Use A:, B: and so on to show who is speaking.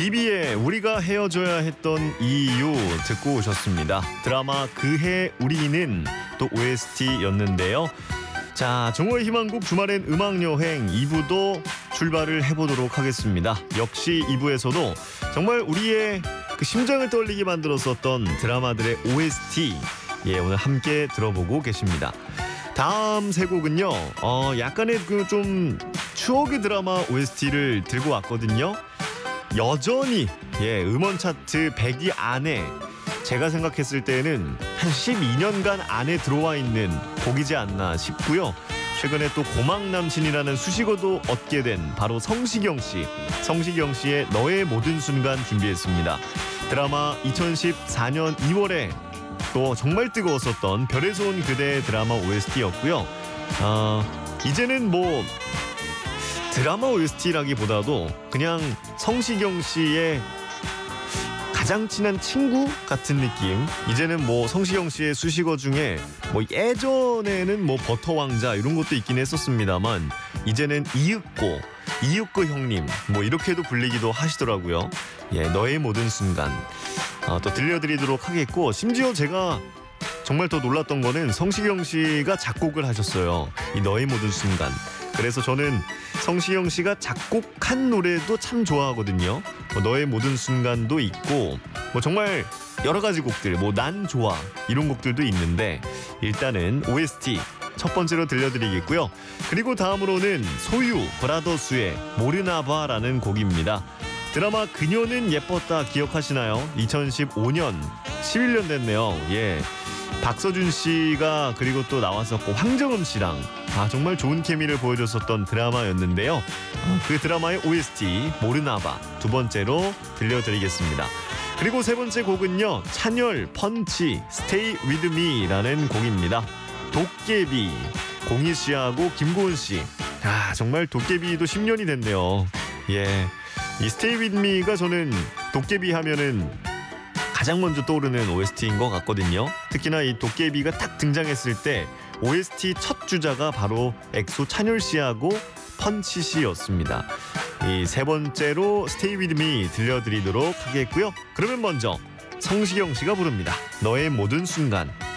A: 비비의 우리가 헤어져야 했던 이유 듣고 오셨습니다. 드라마 그해 우리는 또 OST였는데요. 자, 정호의 희망곡 주말엔 음악여행 2부도 출발을 해보도록 하겠습니다. 역시 2부에서도 정말 우리의 그 심장을 떨리게 만들었었던 드라마들의 OST 오늘 함께 들어보고 계십니다. 다음 세 곡은요. 약간의 그 좀 추억의 드라마 OST를 들고 왔거든요. 여전히 음원 차트 100위 안에 제가 생각했을 때는 한 12년간 안에 들어와 있는 곡이지 않나 싶고요. 최근에 또 고막남신이라는 수식어도 얻게 된 바로 성시경 씨의 너의 모든 순간 준비했습니다. 드라마 2014년 2월에 또 정말 뜨거웠었던 별에서 온 그대 드라마 OST였고요. 이제는 뭐 드라마 OST라기보다도 그냥 성시경 씨의 가장 친한 친구 같은 느낌. 이제는 뭐 성시경 씨의 수식어 중에 뭐 예전에는 뭐 버터왕자 이런 것도 있긴 했었습니다만 이제는 이윽고 형님 뭐 이렇게도 불리기도 하시더라고요. 너의 모든 순간 또 들려드리도록 하겠고, 심지어 제가 정말 더 놀랐던 거는 성시경 씨가 작곡을 하셨어요. 이 너의 모든 순간. 그래서 저는 성시경 씨가 작곡한 노래도 참 좋아하거든요. 너의 모든 순간도 있고 뭐 정말 여러 가지 곡들, 뭐 난 좋아 이런 곡들도 있는데 일단은 OST 첫 번째로 들려드리겠고요. 그리고 다음으로는 소유 브라더스의 모르나봐라는 곡입니다. 드라마 그녀는 예뻤다 기억하시나요? 2015년 11년 됐네요. 박서준 씨가 그리고 또 나왔었고 황정음 씨랑 정말 좋은 케미를 보여줬었던 드라마였는데요. 그 드라마의 OST 모르나봐 두 번째로 들려드리겠습니다. 그리고 세 번째 곡은요. 찬열 펀치 Stay With Me라는 곡입니다. 도깨비 공희 씨하고 김고은 씨. 정말 도깨비도 10년이 됐네요. 이 Stay With Me가 저는 도깨비 하면은 가장 먼저 떠오르는 OST인 것 같거든요. 특히나 이 도깨비가 딱 등장했을 때 OST 첫 주자가 바로 엑소 찬열 씨하고 펀치 씨였습니다. 이 세 번째로 Stay With Me 들려드리도록 하겠고요. 그러면 먼저 성시경 씨가 부릅니다. 너의 모든 순간.